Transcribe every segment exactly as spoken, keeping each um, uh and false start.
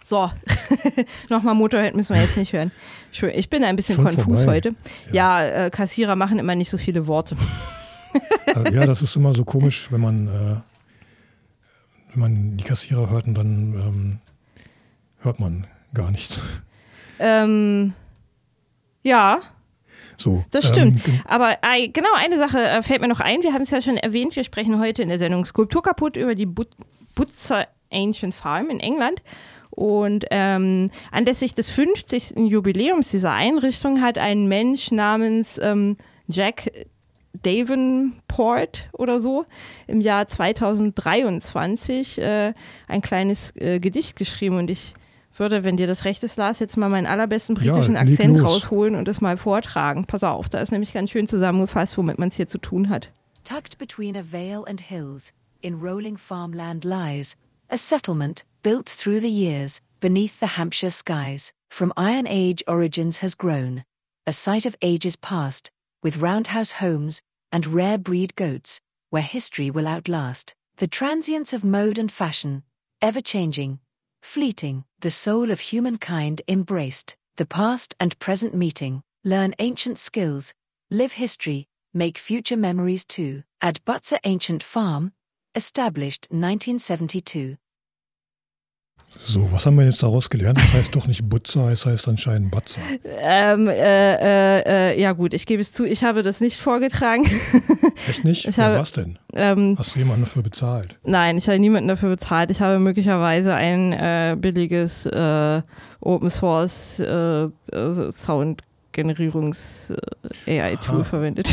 So, nochmal Motorhead müssen wir jetzt nicht hören. Ich bin ein bisschen Schon konfus vorbei. heute. Ja, ja äh, Kassierer machen immer nicht so viele Worte. Ja, das ist immer so komisch, wenn man, äh, wenn man die Kassierer hört und dann ähm, hört man gar nichts. Ähm, ja. So, das stimmt. Ähm, Aber äh, genau eine Sache äh, fällt mir noch ein. Wir haben es ja schon erwähnt. Wir sprechen heute in der Sendung Skulptur kaputt über die But- Butzer Ancient Farm in England. Und ähm, anlässlich des fünfzigsten Jubiläums dieser Einrichtung hat ein Mensch namens ähm, Jack Davenport oder so im Jahr zweitausenddreiundzwanzig äh, ein kleines äh, Gedicht geschrieben. Und ich würde, wenn dir das recht ist, Lars, jetzt mal meinen allerbesten britischen ja, Akzent los. rausholen und das mal vortragen. Pass auf, da ist nämlich ganz schön zusammengefasst, womit man es hier zu tun hat. Tucked between a vale and hills, in rolling farmland lies a settlement built through the years beneath the Hampshire skies. From Iron Age origins has grown, a site of ages past, with roundhouse homes and rare breed goats, where history will outlast the transience of mode and fashion, ever changing, fleeting, the soul of humankind embraced, the past and present meeting, learn ancient skills, live history, make future memories too, at Butzer Ancient Farm, established nineteen seventy-two. So, was haben wir jetzt daraus gelernt? Das heißt doch nicht Butzer, es heißt anscheinend Batzer. Ähm, äh, äh, äh, ja gut, ich gebe es zu, ich habe das nicht vorgetragen. Echt nicht? Ich Wer habe, war's denn? Ähm, Hast du jemanden dafür bezahlt? Nein, ich habe niemanden dafür bezahlt. Ich habe möglicherweise ein äh, billiges äh, Open Source äh, äh, Sound-Generierungs-A I-Tool Aha. verwendet.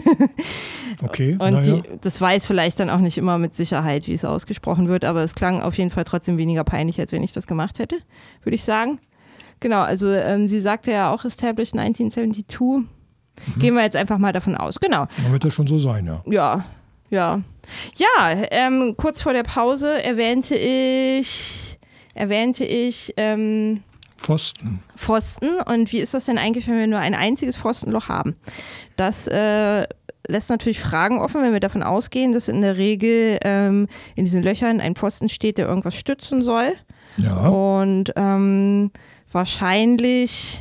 Okay, Und naja. die, das weiß vielleicht dann auch nicht immer mit Sicherheit, wie es ausgesprochen wird, aber es klang auf jeden Fall trotzdem weniger peinlich, als wenn ich das gemacht hätte, würde ich sagen. Genau, also ähm, sie sagte ja auch established neunzehn zweiundsiebzig. Mhm. Gehen wir jetzt einfach mal davon aus. Genau. Dann wird das schon so sein, ja. Ja, ja. Ja, ähm, kurz vor der Pause erwähnte ich, erwähnte ich ähm, Pfosten. Pfosten. Und wie ist das denn eigentlich, wenn wir nur ein einziges Pfostenloch haben? Das äh, lässt natürlich Fragen offen, wenn wir davon ausgehen, dass in der Regel ähm, in diesen Löchern ein Pfosten steht, der irgendwas stützen soll. Ja. Und ähm, wahrscheinlich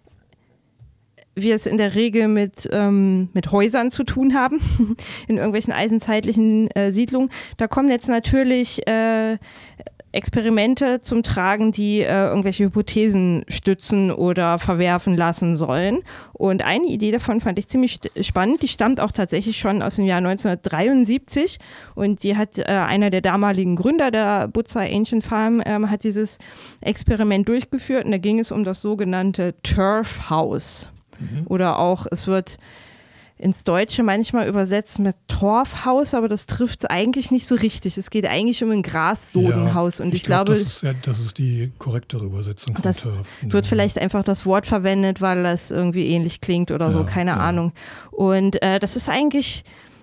wir es in der Regel mit, ähm, mit Häusern zu tun haben, in irgendwelchen eisenzeitlichen äh, Siedlungen. Da kommen jetzt natürlich äh, Experimente zum Tragen, die äh, irgendwelche Hypothesen stützen oder verwerfen lassen sollen. Und eine Idee davon fand ich ziemlich st- spannend. Die stammt auch tatsächlich schon aus dem Jahr neunzehnhundertdreiundsiebzig und die hat äh, einer der damaligen Gründer der Butzer Ancient Farm ähm, hat dieses Experiment durchgeführt und da ging es um das sogenannte Turf House. Mhm. Oder auch, es wird ins Deutsche manchmal übersetzt mit Torfhaus, aber das trifft es eigentlich nicht so richtig. Es geht eigentlich um ein Grassodenhaus. Ja, und ich, ich glaub, glaube, das ist, ja, das ist die korrektere Übersetzung von das Turf. wird vielleicht einfach das Wort verwendet, weil das irgendwie ähnlich klingt oder so, Ja, keine ja. Ahnung. Und äh, das ist eigentlich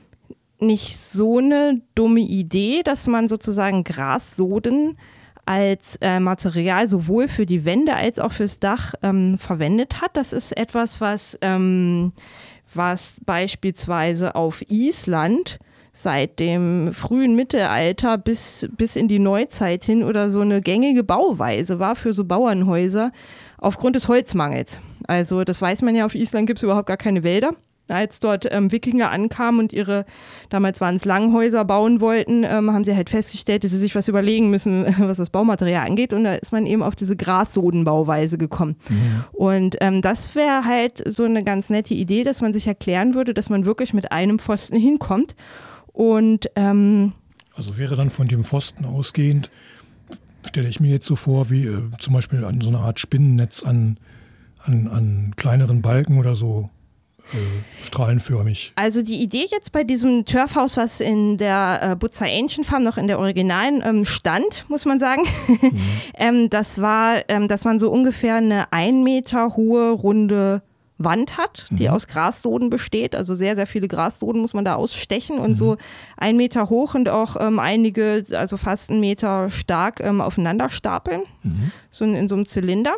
nicht so eine dumme Idee, dass man sozusagen Grassoden als äh, Material sowohl für die Wände als auch fürs Dach ähm, verwendet hat. Das ist etwas, was, ähm, was beispielsweise auf Island seit dem frühen Mittelalter bis, bis in die Neuzeit hin oder so eine gängige Bauweise war für so Bauernhäuser aufgrund des Holzmangels. Also das weiß man ja, auf Island gibt es überhaupt gar keine Wälder. Als dort ähm, Wikinger ankamen und ihre, damals waren es Langhäuser, bauen wollten, ähm, haben sie halt festgestellt, dass sie sich was überlegen müssen, was das Baumaterial angeht. Und da ist man eben auf diese Grassodenbauweise gekommen. Mhm. Und ähm, das wäre halt so eine ganz nette Idee, dass man sich erklären würde, dass man wirklich mit einem Pfosten hinkommt. Und ähm, also wäre dann von dem Pfosten ausgehend, stelle ich mir jetzt so vor, wie äh, zum Beispiel an so eine Art Spinnennetz an, an, an kleineren Balken oder so. Äh, strahlenförmig. Also die Idee jetzt bei diesem Turfhaus, was in der äh, Butzer Ancient Farm noch in der originalen ähm, stand, muss man sagen, mhm. ähm, das war, ähm, dass man so ungefähr eine ein Meter hohe runde Wand hat, die mhm. aus Grassoden besteht. Also sehr, sehr viele Grassoden muss man da ausstechen und mhm. so ein Meter hoch und auch ähm, einige, also fast einen Meter stark ähm, aufeinander stapeln, mhm. so in, in so einem Zylinder.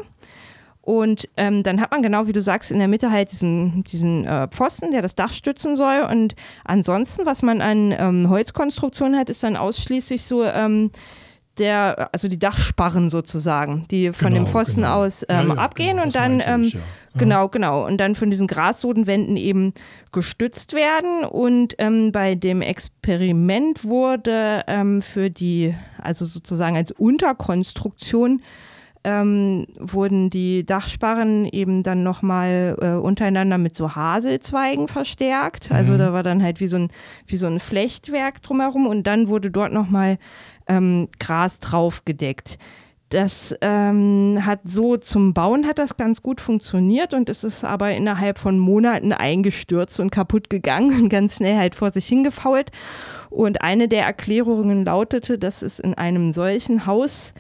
Und ähm, dann hat man genau, wie du sagst, in der Mitte halt diesen, diesen äh, Pfosten, der das Dach stützen soll. Und ansonsten, was man an ähm, Holzkonstruktionen hat, ist dann ausschließlich so ähm, der, also die Dachsparren sozusagen, die von Genau, dem Pfosten genau. aus ähm, Ja, ja, abgehen genau, und das dann meinte ähm, ich, ja. Ja. genau, genau und dann von diesen Grassodenwänden eben gestützt werden. Und ähm, bei dem Experiment wurde ähm, für die, also sozusagen als Unterkonstruktion Ähm, wurden die Dachsparren eben dann nochmal äh, untereinander mit so Haselzweigen verstärkt. Also Mhm. da war dann halt wie so ein, wie so ein Flechtwerk drumherum und dann wurde dort nochmal ähm, Gras draufgedeckt. Das ähm, hat so zum Bauen hat das ganz gut funktioniert und es ist aber innerhalb von Monaten eingestürzt und kaputt gegangen und ganz schnell halt vor sich hingefault. Und eine der Erklärungen lautete, dass es in einem solchen Haus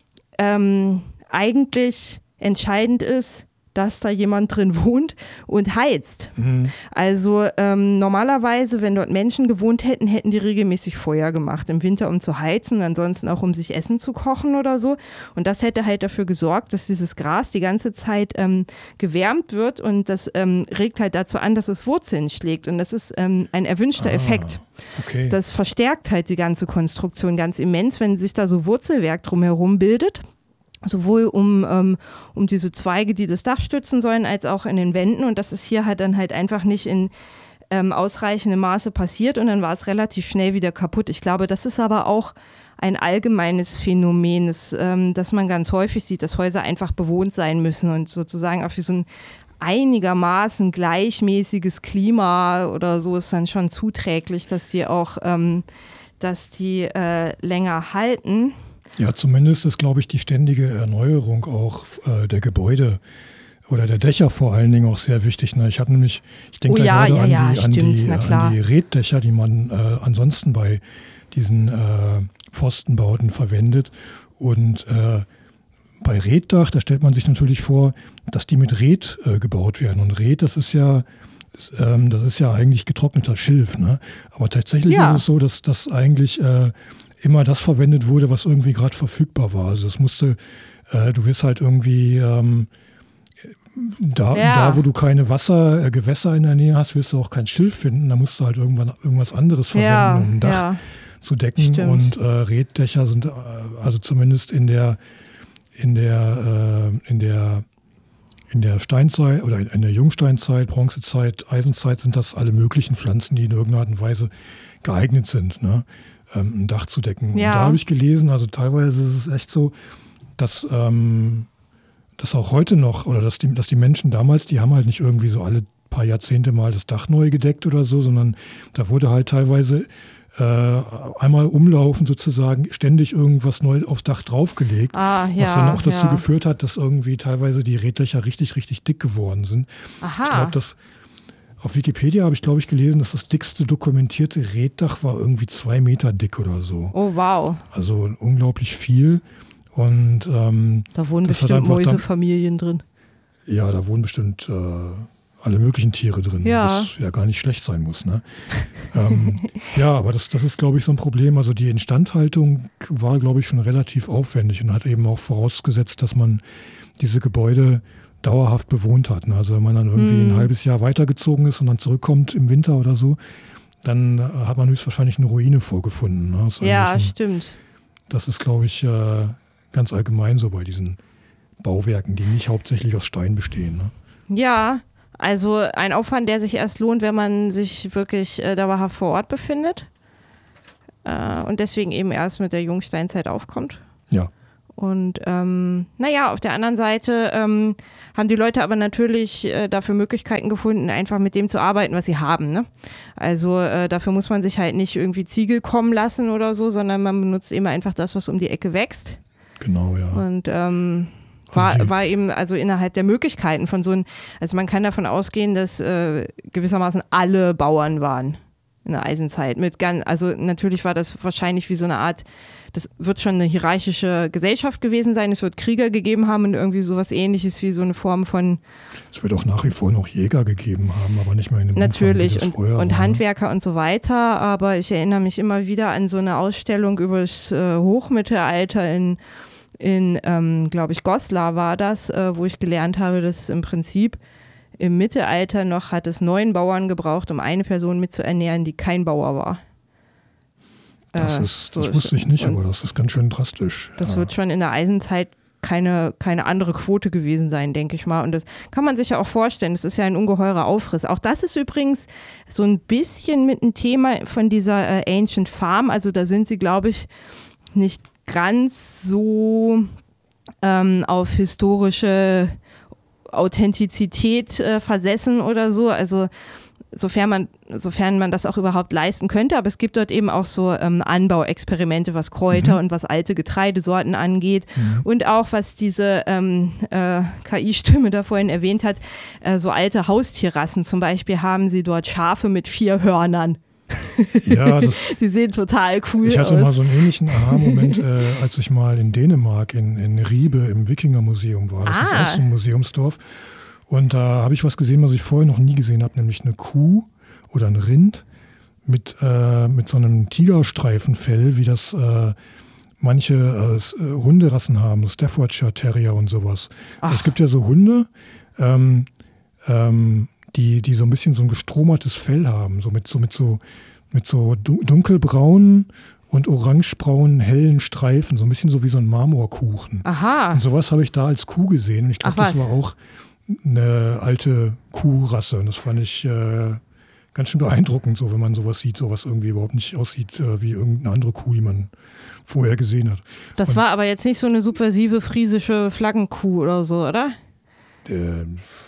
ähm, eigentlich entscheidend ist, dass da jemand drin wohnt und heizt. Mhm. Also ähm, normalerweise, wenn dort Menschen gewohnt hätten, hätten die regelmäßig Feuer gemacht. Im Winter, um zu heizen und ansonsten auch, um sich Essen zu kochen oder so. Und das hätte halt dafür gesorgt, dass dieses Gras die ganze Zeit ähm, gewärmt wird und das ähm, regt halt dazu an, dass es Wurzeln schlägt. Und das ist ähm, ein erwünschter Ah, Effekt. Okay. Das verstärkt halt die ganze Konstruktion ganz immens, wenn sich da so Wurzelwerk drumherum bildet. Sowohl um, ähm, um diese Zweige, die das Dach stützen sollen, als auch in den Wänden. Und das ist hier halt dann halt einfach nicht in ähm, ausreichendem Maße passiert und dann war es relativ schnell wieder kaputt. Ich glaube, das ist aber auch ein allgemeines Phänomen, das, ähm, das man ganz häufig sieht, dass Häuser einfach bewohnt sein müssen und sozusagen auch wie so ein einigermaßen gleichmäßiges Klima oder so ist dann schon zuträglich, dass die auch, ähm, dass die äh, länger halten. Ja, zumindest ist, glaube ich, die ständige Erneuerung auch äh, der Gebäude oder der Dächer vor allen Dingen auch sehr wichtig. Ne? Ich habe nämlich, ich denke Oh da ja, gerade ja, an, ja, die, an, stimmt, die, na klar. an die Reetdächer, die man äh, ansonsten bei diesen äh, Pfostenbauten verwendet. Und äh, bei Reetdach, da stellt man sich natürlich vor, dass die mit Reet äh, gebaut werden. Und Reet, das ist ja ähm, das ist ja eigentlich getrockneter Schilf. Ne? Aber tatsächlich Ja. ist es so, dass das eigentlich äh, immer das verwendet wurde, was irgendwie gerade verfügbar war. Also es musste, äh, du wirst halt irgendwie ähm, da, Ja. da, wo du keine Wasser, äh, Gewässer in der Nähe hast, wirst du auch kein Schilf finden. Da musst du halt irgendwann irgendwas anderes verwenden, Ja, um ein Dach ja. zu decken. Stimmt. Und äh, Reetdächer sind äh, also zumindest in der in der äh, in der in der Steinzeit oder in, in der Jungsteinzeit, Bronzezeit, Eisenzeit sind das alle möglichen Pflanzen, die in irgendeiner Art und Weise geeignet sind, ne? ähm, ein Dach zu decken. Ja. Und da habe ich gelesen, also teilweise ist es echt so, dass ähm, dass auch heute noch, oder dass die, dass die Menschen damals, die haben halt nicht irgendwie so alle paar Jahrzehnte mal das Dach neu gedeckt oder so, sondern da wurde halt teilweise äh, einmal umlaufend sozusagen ständig irgendwas neu aufs Dach draufgelegt, Ah, ja, was dann auch dazu ja. geführt hat, dass irgendwie teilweise die Reetdächer richtig, richtig dick geworden sind. Aha. Ich glaube, das auf Wikipedia habe ich, glaube ich, gelesen, dass das dickste dokumentierte Reetdach war irgendwie zwei Meter dick oder so. Oh, wow. Also unglaublich viel. Und ähm, Da wohnen das hat bestimmt einfach dann- Mäusefamilien drin. ja, da wohnen bestimmt äh, alle möglichen Tiere drin, Ja. was ja gar nicht schlecht sein muss. Ne? ähm, ja, aber das, das ist, glaube ich, so ein Problem. Also die Instandhaltung war, glaube ich, schon relativ aufwendig und hat eben auch vorausgesetzt, dass man diese Gebäude dauerhaft bewohnt hat. Ne? Also wenn man dann irgendwie Hm. ein halbes Jahr weitergezogen ist und dann zurückkommt im Winter oder so, dann äh, hat man höchstwahrscheinlich eine Ruine vorgefunden. Ne? Aus Ja, irgendwelchen- stimmt. Das ist, glaube ich, äh, ganz allgemein so bei diesen Bauwerken, die nicht hauptsächlich aus Stein bestehen. Ne? Ja, also ein Aufwand, der sich erst lohnt, wenn man sich wirklich äh, dauerhaft vor Ort befindet äh, und deswegen eben erst mit der Jungsteinzeit aufkommt. Ja. Und ähm, naja, auf der anderen Seite ähm, haben die Leute aber natürlich äh, dafür Möglichkeiten gefunden, einfach mit dem zu arbeiten, was sie haben. Ne? Also äh, dafür muss man sich halt nicht irgendwie Ziegel kommen lassen oder so, sondern man benutzt eben einfach das, was um die Ecke wächst. Genau, ja. Und ähm, Also war, die- war eben also innerhalb der Möglichkeiten von so ein, also man kann davon ausgehen, dass äh, gewissermaßen alle Bauern waren in der Eisenzeit. Mit ganz, also natürlich war das wahrscheinlich wie so eine Art, das wird schon eine hierarchische Gesellschaft gewesen sein, es wird Krieger gegeben haben und irgendwie sowas ähnliches wie so eine Form von Es wird auch nach wie vor noch Jäger gegeben haben, aber nicht mehr in dem natürlich Umfang, wie das und, früher und war, ne? Handwerker und so weiter, aber ich erinnere mich immer wieder an so eine Ausstellung über das äh, Hochmittelalter in, in ähm, glaube ich, Goslar war das, äh, wo ich gelernt habe, dass im Prinzip im Mittelalter noch hat es neun Bauern gebraucht, um eine Person mitzuernähren, die kein Bauer war. Das, äh, ist, so das wusste ich nicht, und aber das ist ganz schön drastisch. das ja. wird schon in der Eisenzeit keine, keine andere Quote gewesen sein, denke ich mal. Und das kann man sich ja auch vorstellen. Das ist ja ein ungeheurer Aufriss. Auch das ist übrigens so ein bisschen mit einem Thema von dieser äh, Ancient Farm. Also da sind sie, glaube ich, nicht ganz so ähm, auf historische Authentizität äh, versessen oder so. Also sofern man, sofern man das auch überhaupt leisten könnte. Aber es gibt dort eben auch so ähm, Anbauexperimente, was Kräuter mhm. und was alte Getreidesorten angeht. Mhm. Und auch, was diese ähm, äh, K I-Stimme da vorhin erwähnt hat, äh, so alte Haustierrassen. Zum Beispiel haben sie dort Schafe mit vier Hörnern. Ja, das, die sehen total cool aus. Ich hatte aus. mal so einen ähnlichen Aha-Moment, äh, als ich mal in Dänemark in, in Ribe im Wikingermuseum war. Das ah. ist auch so ein Museumsdorf. Und da habe ich was gesehen, was ich vorher noch nie gesehen habe, nämlich eine Kuh oder ein Rind mit, äh, mit so einem Tigerstreifenfell, wie das äh, manche äh, Hunderassen haben, Staffordshire Terrier und sowas. Also es gibt ja so Hunde, ähm, ähm, die, die so ein bisschen so ein gestromertes Fell haben, so mit so, mit so, mit so dunkelbraunen und orangebraunen hellen Streifen, so ein bisschen so wie so ein Marmorkuchen. Aha. Und sowas habe ich da als Kuh gesehen. Und ich glaube, das war auch eine alte Kuhrasse. Und das fand ich äh, ganz schön beeindruckend, so wenn man sowas sieht, sowas irgendwie überhaupt nicht aussieht äh, wie irgendeine andere Kuh, die man vorher gesehen hat. Das und, war aber jetzt nicht so eine subversive friesische Flaggenkuh oder so, oder? Äh,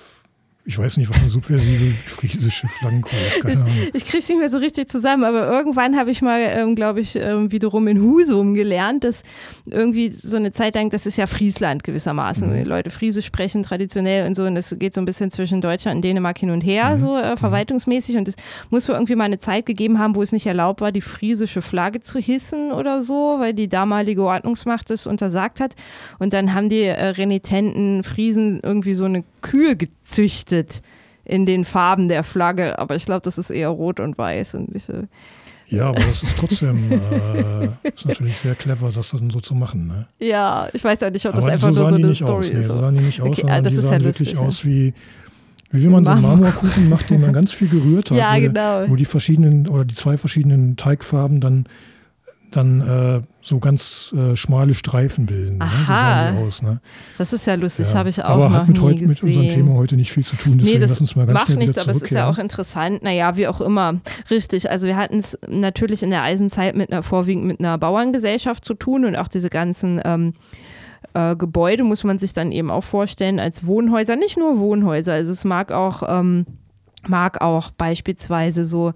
Ich weiß nicht, was eine subversive friesische Flaggenkuh ist. Keine Ahnung. Ich, ich kriege es nicht mehr so richtig zusammen, aber irgendwann habe ich mal, ähm, glaube ich, ähm, wiederum in Husum gelernt, dass irgendwie so eine Zeit lang, das ist ja Friesland gewissermaßen, mhm. wo die Leute Friesisch sprechen traditionell und so, und das geht so ein bisschen zwischen Deutschland und Dänemark hin und her, mhm. so äh, verwaltungsmäßig, und es muss wohl irgendwie mal eine Zeit gegeben haben, wo es nicht erlaubt war, die friesische Flagge zu hissen oder so, weil die damalige Ordnungsmacht das untersagt hat, und dann haben die äh, renitenten Friesen irgendwie so eine Kühe gezüchtet in den Farben der Flagge, aber ich glaube, das ist eher rot und weiß. Und ich, äh ja, aber das ist trotzdem äh, ist natürlich sehr clever, das dann so zu machen. Ne? Ja, ich weiß auch nicht, ob das aber einfach so nur so eine nicht Story aus. Nee, ist. so sahen die nicht aus, okay, sondern das die ist sahen ja wirklich lustig, aus wie, wie wenn man so einen Marmorkuchen macht, den man ganz viel gerührt hat, ja, wo, genau. wo die verschiedenen oder die zwei verschiedenen Teigfarben dann dann äh, so ganz äh, schmale Streifen bilden. Ne? So sahen die aus. Ne? Das ist ja lustig, ja. habe ich auch aber noch hat mit, nie heute, gesehen. mit unserem Thema heute nicht viel zu tun, deswegen nee, das lass uns mal ganz macht schnell nichts, wieder aber es ist ja auch interessant. Naja, wie auch immer. Richtig, also wir hatten es natürlich in der Eisenzeit mit einer, vorwiegend mit einer Bauerngesellschaft zu tun, und auch diese ganzen ähm, äh, Gebäude muss man sich dann eben auch vorstellen als Wohnhäuser. Nicht nur Wohnhäuser, also es mag auch, ähm, mag auch beispielsweise so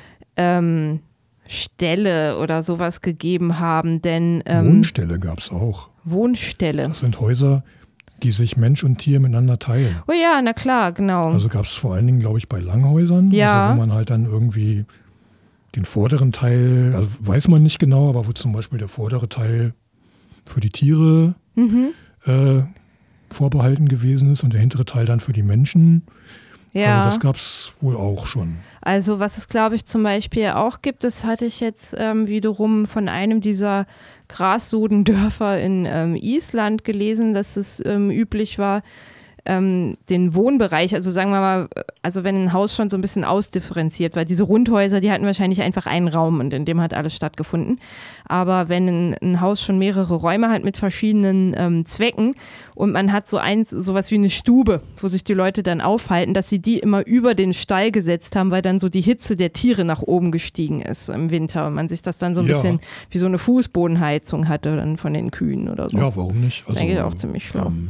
ähm, Ställe oder sowas gegeben haben, denn ähm, Wohnställe gab es auch. Wohnställe. Das sind Häuser, die sich Mensch und Tier miteinander teilen. Oh ja, na klar, genau. Also gab es vor allen Dingen, glaube ich, bei Langhäusern, ja. also wo man halt dann irgendwie den vorderen Teil, also weiß man nicht genau, aber wo zum Beispiel der vordere Teil für die Tiere mhm. äh, vorbehalten gewesen ist und der hintere Teil dann für die Menschen. Ja. Also das gab es wohl auch schon. Also was es, glaube ich, zum Beispiel auch gibt, das hatte ich jetzt ähm, wiederum von einem dieser Grassodendörfer in ähm, Island gelesen, dass es ähm, üblich war, ähm, den Wohnbereich, also sagen wir mal, also wenn ein Haus schon so ein bisschen ausdifferenziert war, diese Rundhäuser, die hatten wahrscheinlich einfach einen Raum und in dem hat alles stattgefunden. Aber wenn ein, ein Haus schon mehrere Räume hat mit verschiedenen ähm, Zwecken und man hat so eins, sowas wie eine Stube, wo sich die Leute dann aufhalten, dass sie die immer über den Stall gesetzt haben, weil dann so die Hitze der Tiere nach oben gestiegen ist im Winter und man sich das dann so ein ja. bisschen wie so eine Fußbodenheizung hatte dann von den Kühen oder so. Ja, warum nicht? Also, das denke ich auch ziemlich schlau. Ähm,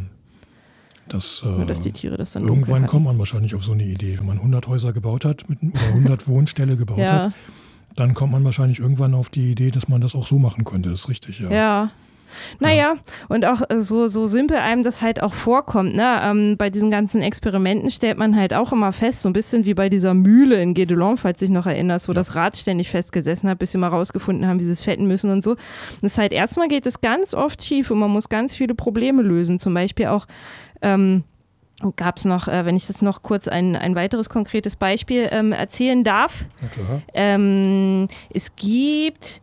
Das, äh, Nur, dass die Tiere das dann irgendwann kommt man wahrscheinlich auf so eine Idee. Wenn man hundert Häuser gebaut hat mit, oder hundert Wohnställe gebaut ja. hat, dann kommt man wahrscheinlich irgendwann auf die Idee, dass man das auch so machen könnte. Das ist richtig, ja. Ja. Naja, ja. und auch so, so simpel einem das halt auch vorkommt, ne? Ähm, bei diesen ganzen Experimenten stellt man halt auch immer fest, so ein bisschen wie bei dieser Mühle in Guédelon, falls du dich noch erinnerst, wo ja. das Rad ständig festgesessen hat, bis sie mal rausgefunden haben, wie sie es fetten müssen und so. Das ist halt, erstmal geht es ganz oft schief und man muss ganz viele Probleme lösen, zum Beispiel auch ähm, gab es noch, äh, wenn ich das noch kurz ein, ein weiteres konkretes Beispiel ähm, erzählen darf. Na klar. Ähm, es gibt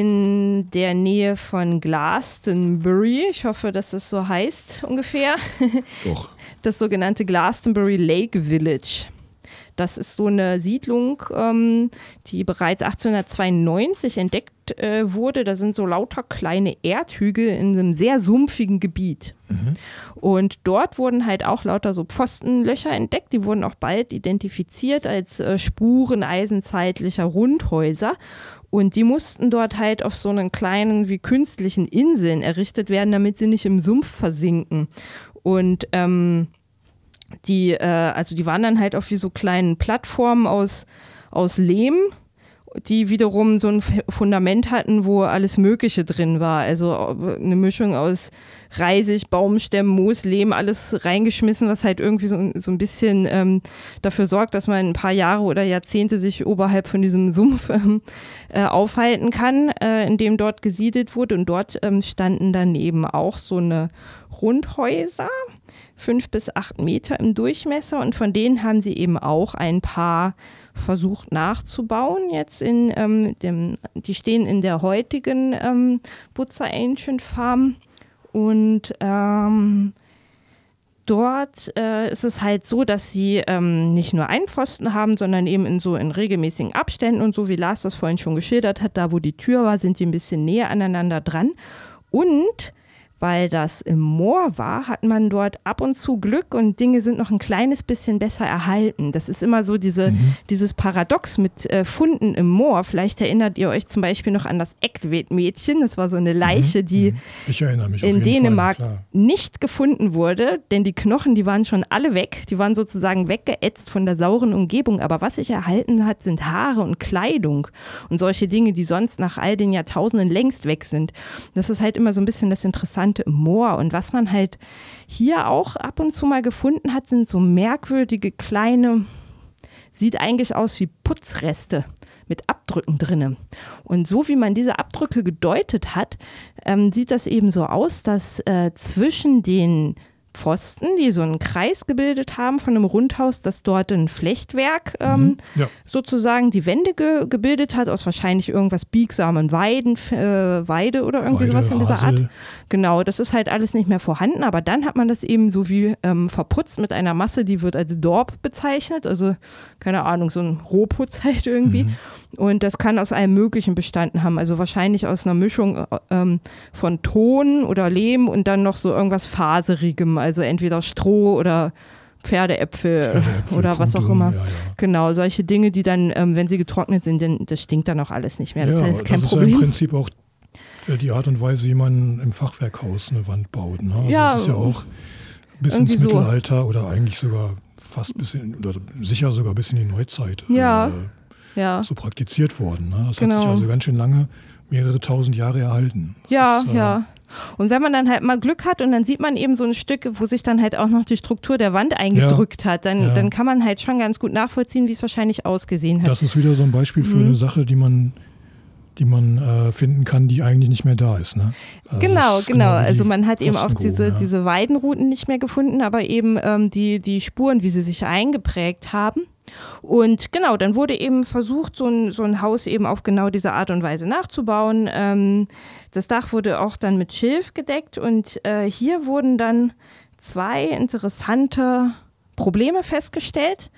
in der Nähe von Glastonbury, ich hoffe, dass das so heißt ungefähr, Doch. das sogenannte Glastonbury Lake Village. Das ist so eine Siedlung, ähm, die bereits achtzehnhundertzweiundneunzig entdeckt entdeckt äh, wurde, da sind so lauter kleine Erdhügel in einem sehr sumpfigen Gebiet. Mhm. Und dort wurden halt auch lauter so Pfostenlöcher entdeckt, die wurden auch bald identifiziert als äh, Spuren eisenzeitlicher Rundhäuser. Und die mussten dort halt auf so einen kleinen wie künstlichen Inseln errichtet werden, damit sie nicht im Sumpf versinken. Und ähm, die, äh, also die waren dann halt auf wie so kleinen Plattformen aus, aus Lehm, die wiederum so ein Fundament hatten, wo alles Mögliche drin war. Also eine Mischung aus Reisig, Baumstämmen, Moos, Lehm, alles reingeschmissen, was halt irgendwie so, so ein bisschen ähm, dafür sorgt, dass man ein paar Jahre oder Jahrzehnte sich oberhalb von diesem Sumpf ähm, äh, aufhalten kann, äh, in dem dort gesiedelt wurde. Und dort ähm, standen dann eben auch so eine Rundhäuser, fünf bis acht Meter im Durchmesser, und von denen haben sie eben auch ein paar versucht nachzubauen. Jetzt in ähm, dem, die stehen in der heutigen ähm, Butzer Ancient Farm, und ähm, dort äh, ist es halt so, dass sie ähm, nicht nur einen Pfosten haben, sondern eben in so in regelmäßigen Abständen, und so wie Lars das vorhin schon geschildert hat, da wo die Tür war, sind die ein bisschen näher aneinander dran. Und weil das im Moor war, hat man dort ab und zu Glück und Dinge sind noch ein kleines bisschen besser erhalten. Das ist immer so diese, mhm. dieses Paradox mit äh, Funden im Moor. Vielleicht erinnert ihr euch zum Beispiel noch an das Ecktved-Mädchen. Das war so eine Leiche, die ich erinnere mich in auf jeden Dänemark Fall, nicht gefunden wurde, denn die Knochen, die waren schon alle weg. Die waren sozusagen weggeätzt von der sauren Umgebung. Aber was sich erhalten hat, sind Haare und Kleidung und solche Dinge, die sonst nach all den Jahrtausenden längst weg sind. Das ist halt immer so ein bisschen das Interessante im Moor. Und was man halt hier auch ab und zu mal gefunden hat, sind so merkwürdige kleine, sieht eigentlich aus wie Putzreste mit Abdrücken drinne. Und so wie man diese Abdrücke gedeutet hat, ähm, sieht das eben so aus, dass äh, zwischen den Pfosten, die so einen Kreis gebildet haben von einem Rundhaus, das dort ein Flechtwerk ähm, mhm, ja. sozusagen die Wände ge- gebildet hat, aus wahrscheinlich irgendwas biegsamen Weiden, äh, Weide oder irgendwie Weide, sowas in dieser Hasel. Art. Genau, das ist halt alles nicht mehr vorhanden, aber dann hat man das eben so wie ähm, verputzt mit einer Masse, die wird als Dorp bezeichnet, also keine Ahnung, so ein Rohputz halt irgendwie. Mhm. Und das kann aus allem Möglichen bestanden haben, also wahrscheinlich aus einer Mischung ähm, von Ton oder Lehm und dann noch so irgendwas Faserigem, also entweder Stroh oder Pferdeäpfel, Pferdeäpfel oder was auch immer. Ja, ja. Genau, solche Dinge, die dann, ähm, wenn sie getrocknet sind, dann, das stinkt dann auch alles nicht mehr. Das ja, heißt kein das Problem. ist ja im Prinzip auch die Art und Weise, wie man im Fachwerkhaus eine Wand baut. Ne? Also ja, das ist ja auch bis ins so. Mittelalter oder eigentlich sogar fast bis in, oder sicher sogar bis in die Neuzeit ja. äh, ja. so praktiziert worden. Ne? Das genau. hat sich also ganz schön lange, mehrere tausend Jahre erhalten. Das ja, ist, äh, ja. Und wenn man dann halt mal Glück hat und dann sieht man eben so ein Stück, wo sich dann halt auch noch die Struktur der Wand eingedrückt ja, hat, dann, ja. dann kann man halt schon ganz gut nachvollziehen, wie es wahrscheinlich ausgesehen hat. Das ist wieder so ein Beispiel für mhm. eine Sache, die man, die man äh, finden kann, die eigentlich nicht mehr da ist. Ne? Also genau, ist genau. genau also man hat eben auch diese, ja. diese Weidenrouten nicht mehr gefunden, aber eben ähm, die, die Spuren, wie sie sich eingeprägt haben. Und genau, dann wurde eben versucht, so ein, so ein Haus eben auf genau diese Art und Weise nachzubauen. Ähm, das Dach wurde auch dann mit Schilf gedeckt und äh, hier wurden dann zwei interessante Probleme festgestellt.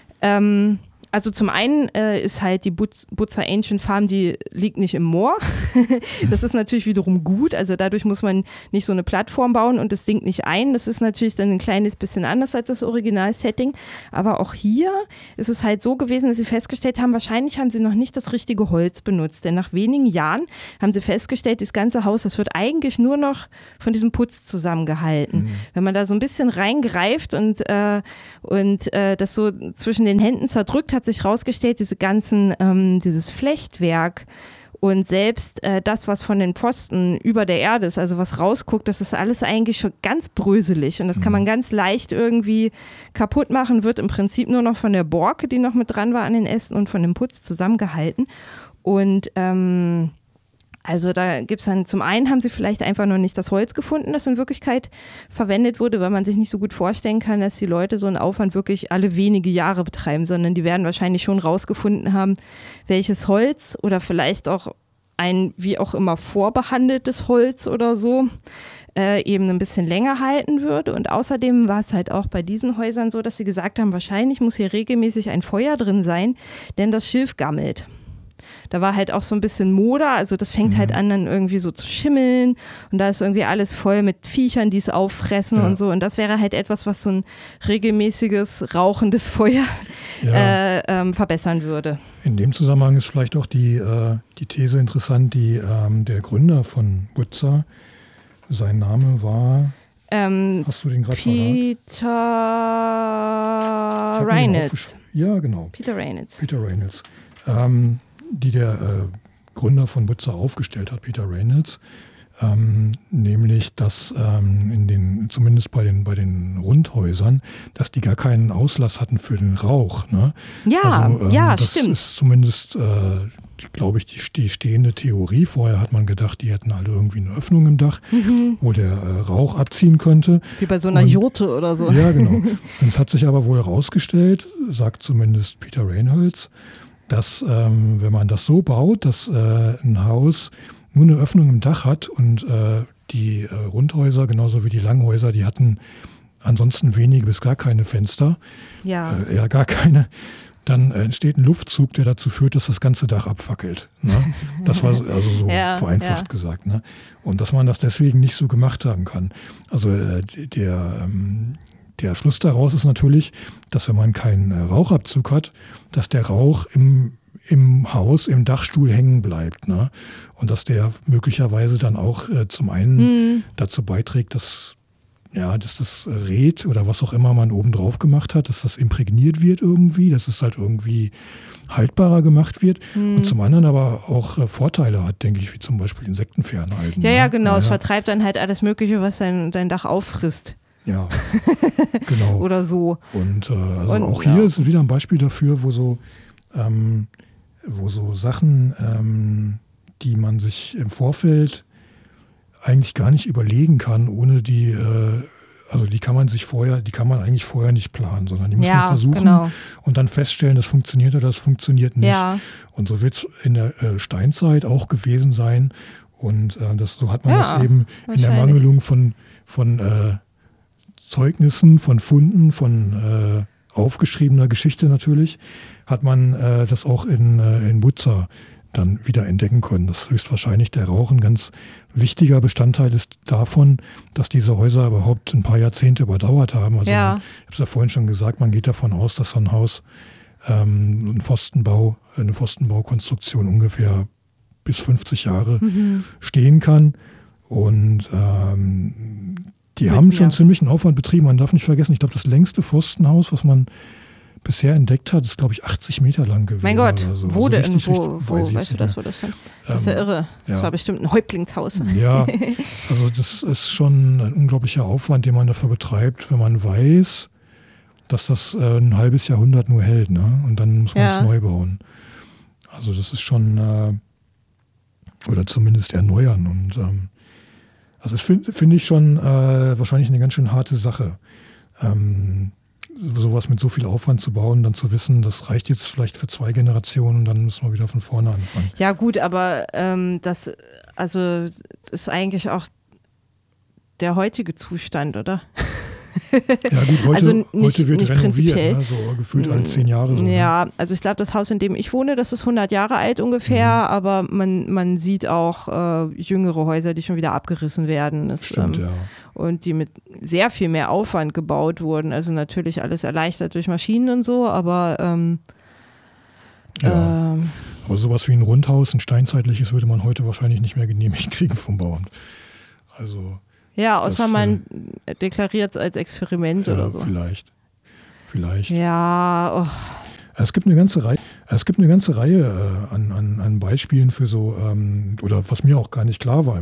Ähm, Also zum einen äh, ist halt die But- Butzer Ancient Farm, die liegt nicht im Moor. Das ist natürlich wiederum gut, also dadurch muss man nicht so eine Plattform bauen und es sinkt nicht ein. Das ist natürlich dann ein kleines bisschen anders als das Original-Setting. Aber auch hier ist es halt so gewesen, dass sie festgestellt haben, wahrscheinlich haben sie noch nicht das richtige Holz benutzt. Denn nach wenigen Jahren haben sie festgestellt, das ganze Haus, das wird eigentlich nur noch von diesem Putz zusammengehalten. Mhm. Wenn man da so ein bisschen reingreift und, äh, und äh, das so zwischen den Händen zerdrückt, hat sich rausgestellt, diese ganzen, ähm, dieses Flechtwerk und selbst äh, das, was von den Pfosten über der Erde ist, also was rausguckt, das ist alles eigentlich schon ganz bröselig und das kann man ganz leicht irgendwie kaputt machen, wird im Prinzip nur noch von der Borke, die noch mit dran war an den Ästen und von dem Putz zusammengehalten. Und ähm, also da gibt es dann, zum einen haben sie vielleicht einfach noch nicht das Holz gefunden, das in Wirklichkeit verwendet wurde, weil man sich nicht so gut vorstellen kann, dass die Leute so einen Aufwand wirklich alle wenige Jahre betreiben, sondern die werden wahrscheinlich schon rausgefunden haben, welches Holz oder vielleicht auch ein wie auch immer vorbehandeltes Holz oder so äh, eben ein bisschen länger halten würde. Und außerdem war es halt auch bei diesen Häusern so, dass sie gesagt haben, wahrscheinlich muss hier regelmäßig ein Feuer drin sein, denn das Schilf gammelt. Da war halt auch so ein bisschen Mode, also das fängt Mhm. halt an, dann irgendwie so zu schimmeln und da ist irgendwie alles voll mit Viechern, die es auffressen Ja. und so und das wäre halt etwas, was so ein regelmäßiges, rauchendes Feuer Ja. äh, ähm, verbessern würde. In dem Zusammenhang ist vielleicht auch die, äh, die These interessant, die ähm, der Gründer von Butzer, sein Name war, Ähm, hast du den gerade verraten? Peter Ich hab ihn Reynolds. aufgesch- Ja, genau. Peter Reynolds. Peter Reynolds, ähm, die der äh, Gründer von Butzer aufgestellt hat, Peter Reynolds, ähm, nämlich, dass ähm, in den, zumindest bei den, bei den Rundhäusern, dass die gar keinen Auslass hatten für den Rauch. Ne? Ja, also, ähm, ja, das stimmt. ist zumindest, äh, glaube ich, die, die stehende Theorie. Vorher hat man gedacht, die hätten alle irgendwie eine Öffnung im Dach, Mhm. wo der äh, Rauch abziehen könnte. Wie bei so einer Und- Jurte oder so. Ja, genau. Und es hat sich aber wohl herausgestellt, sagt zumindest Peter Reynolds, dass ähm, wenn man das so baut, dass äh, ein Haus nur eine Öffnung im Dach hat und äh, die äh, Rundhäuser, genauso wie die Langhäuser, die hatten ansonsten wenige bis gar keine Fenster, Ja. äh, eher gar keine, dann äh, entsteht ein Luftzug, der dazu führt, dass das ganze Dach abfackelt. Ne? Das war so- also so Ja, vereinfacht ja. gesagt. Ne? Und dass man das deswegen nicht so gemacht haben kann. Also äh, der, ähm, der Schluss daraus ist natürlich, dass wenn man keinen äh, Rauchabzug hat, dass der Rauch im, im Haus, im Dachstuhl hängen bleibt. Ne? Und dass der möglicherweise dann auch äh, zum einen Hm. dazu beiträgt, dass, ja, dass das Red oder was auch immer man oben drauf gemacht hat, dass das imprägniert wird irgendwie, dass es halt irgendwie haltbarer gemacht wird Hm. und zum anderen aber auch äh, Vorteile hat, denke ich, wie zum Beispiel Insekten fernhalten. Ja, ne? ja, genau. Es Ja, vertreibt dann halt alles Mögliche, was dein, dein Dach auffrisst. ja, genau. Oder so. Und äh, also Und, auch ja. hier ist wieder ein Beispiel dafür, wo so, ähm, wo so Sachen, ähm, die man sich im Vorfeld eigentlich gar nicht überlegen kann, ohne die, äh, also die kann man sich vorher, die kann man eigentlich vorher nicht planen, sondern die muss man Ja, versuchen genau. und dann feststellen, das funktioniert oder das funktioniert nicht. Ja. Und so wird es in der äh, Steinzeit auch gewesen sein. Und äh, das, so hat man Ja, das eben in der wahrscheinlich. Mangelung von, von äh, Zeugnissen, von Funden, von äh, aufgeschriebener Geschichte natürlich, hat man äh, das auch in, äh, in Butzer dann wieder entdecken können. Das ist höchstwahrscheinlich der Rauch ein ganz wichtiger Bestandteil ist davon, dass diese Häuser überhaupt ein paar Jahrzehnte überdauert haben. Also Ja. ich habe es ja vorhin schon gesagt, man geht davon aus, dass so ein Haus, ähm, ein Pfostenbau, eine Pfostenbaukonstruktion ungefähr bis fünfzig Jahre Mhm. stehen kann. Und ähm, die Mit- haben schon ja. ziemlich einen Aufwand betrieben. Man darf nicht vergessen, ich glaube, das längste Pfostenhaus, was man bisher entdeckt hat, ist, glaube ich, achtzig Meter lang gewesen. Mein Gott, oder so. wo Also denn? richtig, Wo, richtig, wo weiß ich weißt jetzt du das, nicht wo das stand? Das ist ja Ähm, irre. Das ja. war bestimmt ein Häuptlingshaus. mehr. Ja, also das ist schon ein unglaublicher Aufwand, den man dafür betreibt, wenn man weiß, dass das äh, ein halbes Jahrhundert nur hält. Ne? Und dann muss man Ja. es neu bauen. Also das ist schon, äh, oder zumindest erneuern. Und ähm, also das finde find ich schon äh, wahrscheinlich eine ganz schön harte Sache. Ähm, sowas mit so viel Aufwand zu bauen, dann zu wissen, das reicht jetzt vielleicht für zwei Generationen und dann müssen wir wieder von vorne anfangen. Ja gut, aber ähm, das, also das ist eigentlich auch der heutige Zustand, oder? Ja gut, heute, Also nicht- heute wird nicht renoviert, prinzipiell. ne? So gefühlt alle zehn Jahre. So, ne? Ja, also ich glaube, das Haus, in dem ich wohne, das ist hundert Jahre alt ungefähr, Mhm. aber man, man sieht auch äh, jüngere Häuser, die schon wieder abgerissen werden. Das, Stimmt, ähm, ja. Und die mit sehr viel mehr Aufwand gebaut wurden. Also natürlich alles erleichtert durch Maschinen und so, aber ähm, ja. ähm, Aber sowas wie ein Rundhaus, ein steinzeitliches, würde man heute wahrscheinlich nicht mehr genehmigt kriegen vom Bauamt. Also ja, außer Das, man deklariert es als Experiment ja, oder so. vielleicht. Vielleicht. Ja, oh. Es gibt eine ganze Reihe, es gibt eine ganze Reihe äh, an, an, an Beispielen für so, ähm, oder was mir auch gar nicht klar war